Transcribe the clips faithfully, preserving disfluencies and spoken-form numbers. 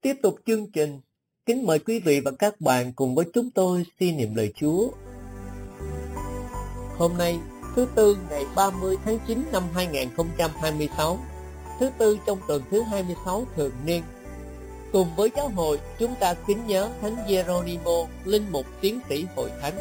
Tiếp tục chương trình, kính mời quý vị và các bạn cùng với chúng tôi suy niệm lời Chúa. Hôm nay, thứ Tư ngày ba mươi tháng chín năm hai nghìn không trăm hai mươi sáu, thứ Tư trong tuần thứ hai mươi sáu thường niên. Cùng với giáo hội, chúng ta kính nhớ Thánh Geronimo, linh mục tiến sĩ Hội Thánh.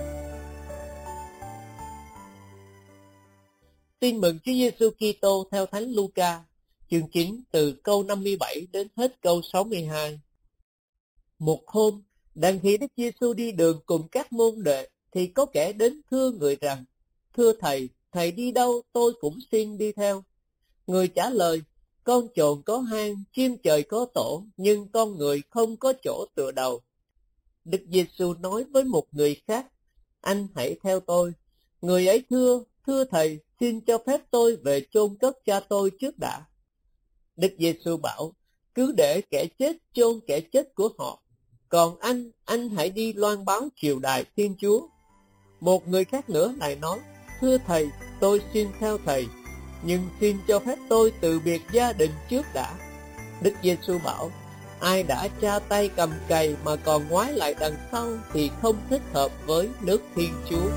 Tin mừng Chúa Giêsu Kitô theo Thánh Luca, chương chín từ câu năm mươi bảy đến hết câu sáu mươi hai. Một hôm, đang khi Đức Giêsu đi đường cùng các môn đệ, thì có kẻ đến thưa người rằng: Thưa Thầy, Thầy đi đâu tôi cũng xin đi theo. Người trả lời: Con chồn có hang, chim trời có tổ, nhưng con người không có chỗ tựa đầu. Đức Giêsu nói với một người khác: Anh hãy theo tôi. Người ấy thưa: Thưa Thầy, xin cho phép tôi về chôn cất cha tôi trước đã. Đức Giêsu bảo: Cứ để kẻ chết chôn kẻ chết của họ. Còn anh, anh hãy đi loan báo triều đại Thiên Chúa. Một người khác nữa lại nói: Thưa Thầy, tôi xin theo Thầy, nhưng xin cho phép tôi từ biệt gia đình trước đã. Đức Giêsu bảo: Ai đã tra tay cầm cày mà còn ngoái lại đằng sau thì không thích hợp với nước Thiên Chúa.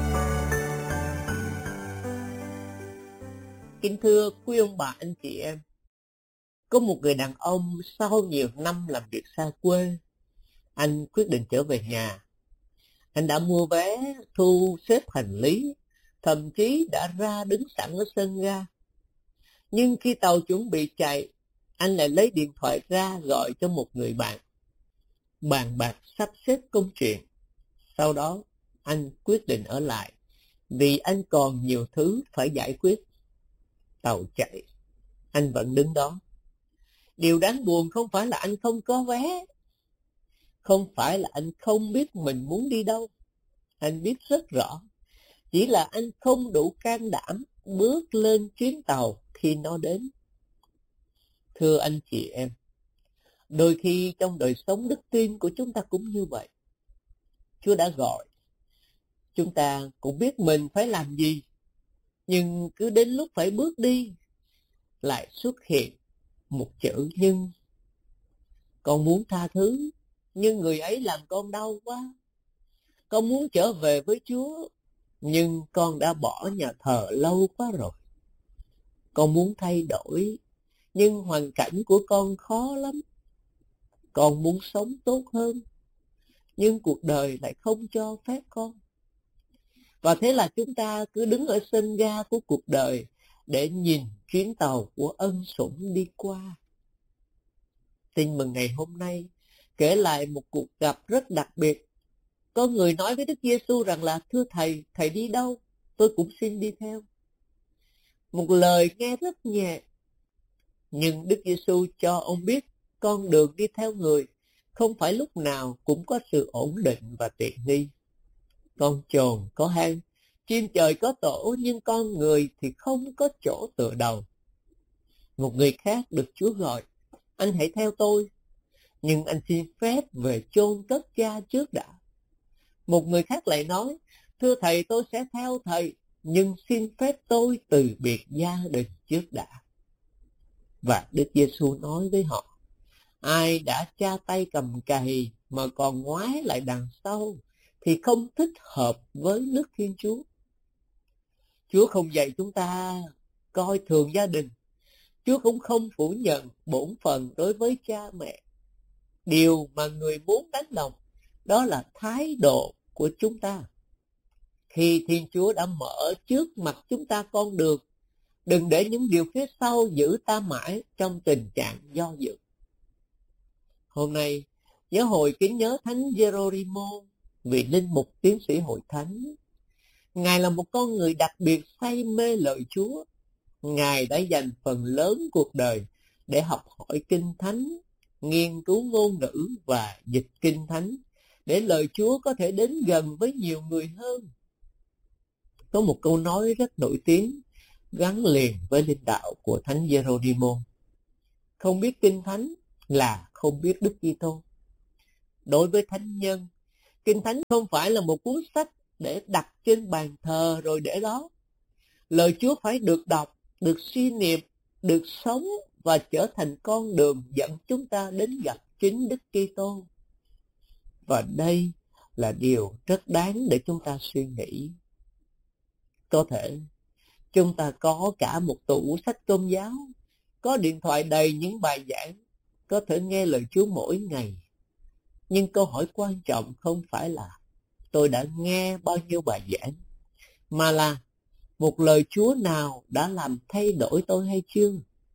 Kính thưa quý ông bà anh chị em, có một người đàn ông sau nhiều năm làm việc xa quê, anh quyết định trở về nhà. Anh đã mua vé, thu xếp hành lý, thậm chí đã ra đứng sẵn ở sân ga. Nhưng khi tàu chuẩn bị chạy, anh lại lấy điện thoại ra gọi cho một người bạn, bàn bạc sắp xếp công chuyện. Sau đó, anh quyết định ở lại, vì anh còn nhiều thứ phải giải quyết. Tàu chạy, anh vẫn đứng đó. Điều đáng buồn không phải là anh không có vé, không phải là anh không biết mình muốn đi đâu. Anh biết rất rõ, chỉ là anh không đủ can đảm bước lên chuyến tàu khi nó đến. Thưa anh chị em, đôi khi trong đời sống đức tin của chúng ta cũng như vậy. Chúa đã gọi, chúng ta cũng biết mình phải làm gì, nhưng cứ đến lúc phải bước đi, lại xuất hiện một chữ nhưng. Con muốn tha thứ, nhưng người ấy làm con đau quá. Con muốn trở về với Chúa, nhưng con đã bỏ nhà thờ lâu quá rồi. Con muốn thay đổi, nhưng hoàn cảnh của con khó lắm. Con muốn sống tốt hơn, nhưng cuộc đời lại không cho phép con. Và thế là chúng ta cứ đứng ở sân ga của cuộc đời để nhìn chuyến tàu của ân sủng đi qua. Tin mừng ngày hôm nay kể lại một cuộc gặp rất đặc biệt. Có người nói với Đức Giêsu rằng là: Thưa Thầy, Thầy đi đâu tôi cũng xin đi theo. Một lời nghe rất nhẹ, nhưng Đức Giêsu cho ông biết con đường đi theo người không phải lúc nào cũng có sự ổn định và tiện nghi. Con chồn có hang, chim trời có tổ, nhưng con người thì không có chỗ tựa đầu. Một người khác được Chúa gọi: Anh hãy theo tôi, nhưng anh xin phép về chôn cất cha trước đã. Một người khác lại nói: Thưa Thầy, tôi sẽ theo Thầy, nhưng xin phép tôi từ biệt gia đình trước đã. Và Đức Giêsu nói với họ: Ai đã tra tay cầm cày mà còn ngoái lại đằng sau thì không thích hợp với nước Thiên Chúa. Chúa không dạy chúng ta coi thường gia đình. Chúa cũng không phủ nhận bổn phận đối với cha mẹ. Điều mà người muốn đánh đồng đó là thái độ của chúng ta. Khi Thiên Chúa đã mở trước mặt chúng ta con đường, đừng để những điều phía sau giữ ta mãi trong tình trạng do dự. Hôm nay, giáo hội kính nhớ Thánh Geronimo, vị linh mục tiến sĩ Hội Thánh. Ngài là một con người đặc biệt say mê lời Chúa. Ngài đã dành phần lớn cuộc đời để học hỏi Kinh Thánh, nghiên cứu ngôn ngữ và dịch Kinh Thánh, để lời Chúa có thể đến gần với nhiều người hơn. Có một câu nói rất nổi tiếng gắn liền với linh đạo của Thánh Geronimo: Không biết Kinh Thánh là không biết Đức Kitô. Đối với thánh nhân, Kinh Thánh không phải là một cuốn sách để đặt trên bàn thờ rồi để đó. Lời Chúa phải được đọc, được suy niệm, được sống và trở thành con đường dẫn chúng ta đến gặp chính Đức Kitô. Và đây là điều rất đáng để chúng ta suy nghĩ. Có thể chúng ta có cả một tủ sách tôn giáo, có điện thoại đầy những bài giảng, có thể nghe lời Chúa mỗi ngày. Nhưng câu hỏi quan trọng không phải là tôi đã nghe bao nhiêu bài giảng, mà là một lời Chúa nào đã làm thay đổi tôi hay chưa?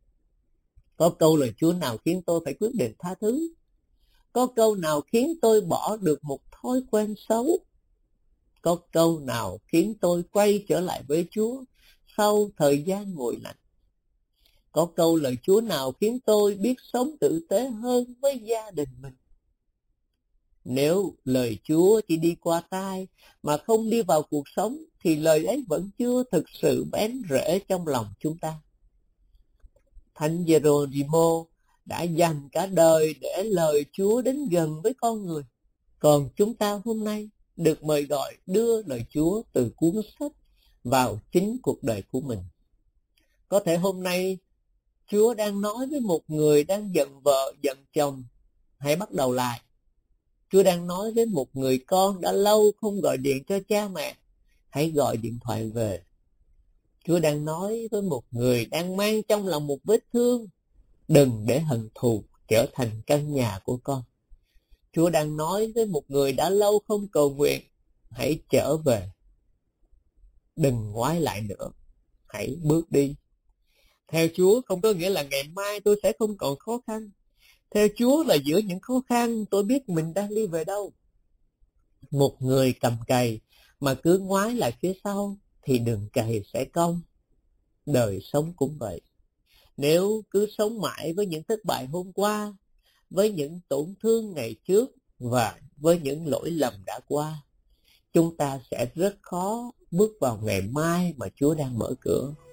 Có câu lời Chúa nào khiến tôi phải quyết định tha thứ? Có câu nào khiến tôi bỏ được một thói quen xấu? Có câu nào khiến tôi quay trở lại với Chúa sau thời gian ngồi lặng? Có câu lời Chúa nào khiến tôi biết sống tử tế hơn với gia đình mình? Nếu lời Chúa chỉ đi qua tai mà không đi vào cuộc sống, thì lời ấy vẫn chưa thực sự bén rễ trong lòng chúng ta. Thánh Geronimo đã dành cả đời để lời Chúa đến gần với con người. Còn chúng ta hôm nay được mời gọi đưa lời Chúa từ cuốn sách vào chính cuộc đời của mình. Có thể hôm nay Chúa đang nói với một người đang giận vợ, giận chồng, hãy bắt đầu lại. Chúa đang nói với một người con đã lâu không gọi điện cho cha mẹ, hãy gọi điện thoại về. Chúa đang nói với một người đang mang trong lòng một vết thương, đừng để hận thù trở thành căn nhà của con. Chúa đang nói với một người đã lâu không cầu nguyện, hãy trở về. Đừng ngoái lại nữa, hãy bước đi. Theo Chúa không có nghĩa là ngày mai tôi sẽ không còn khó khăn. Theo Chúa là giữa những khó khăn tôi biết mình đang đi về đâu. Một người cầm cày mà cứ ngoái lại phía sau thì đường cày sẽ cong. Đời sống cũng vậy. Nếu cứ sống mãi với những thất bại hôm qua, với những tổn thương ngày trước và với những lỗi lầm đã qua, chúng ta sẽ rất khó bước vào ngày mai mà Chúa đang mở cửa.